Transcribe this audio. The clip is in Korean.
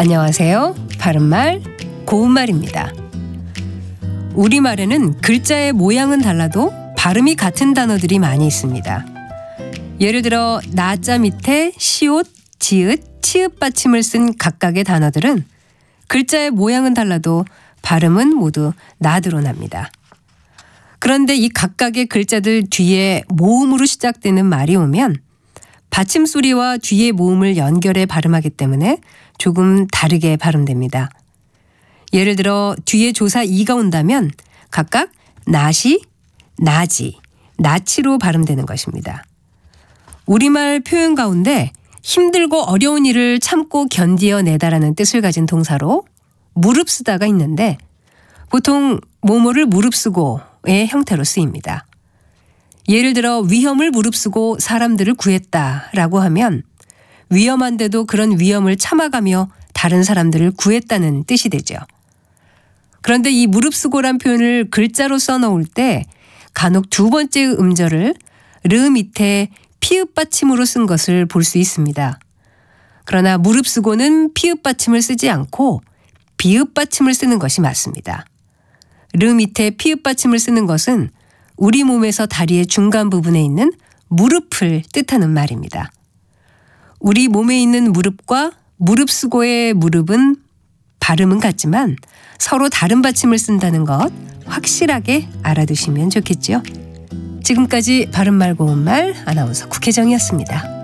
안녕하세요. 바른말, 고운말입니다. 우리말에는 글자의 모양은 달라도 발음이 같은 단어들이 많이 있습니다. 예를 들어 나자 밑에 시옷, 지읒, 치읓 받침을 쓴 각각의 단어들은 글자의 모양은 달라도 발음은 모두 나드로 납니다. 그런데 이 각각의 글자들 뒤에 모음으로 시작되는 말이 오면 받침 소리와 뒤의 모음을 연결해 발음하기 때문에 조금 다르게 발음됩니다. 예를 들어 뒤에 조사 이가 온다면 각각 나시, 나지, 나치로 발음되는 것입니다. 우리말 표현 가운데 힘들고 어려운 일을 참고 견디어내다라는 뜻을 가진 동사로 무릅쓰다가 있는데 보통 뭐뭐를 무릅쓰고의 형태로 쓰입니다. 예를 들어 위험을 무릅쓰고 사람들을 구했다라고 하면 위험한데도 그런 위험을 참아가며 다른 사람들을 구했다는 뜻이 되죠. 그런데 이 무릅쓰고란 표현을 글자로 써놓을 때 간혹 두 번째 음절을 르 밑에 피읍 받침으로 쓴 것을 볼 수 있습니다. 그러나 무릅쓰고는 피읍 받침을 쓰지 않고 비읍 받침을 쓰는 것이 맞습니다. 르 밑에 피읍 받침을 쓰는 것은 우리 몸에서 다리의 중간 부분에 있는 무릎을 뜻하는 말입니다. 우리 몸에 있는 무릎과 무릅쓰고의 무릎은 발음은 같지만 서로 다른 받침을 쓴다는 것 확실하게 알아두시면 좋겠죠. 지금까지 바른말 고운말 아나운서 국혜정이었습니다.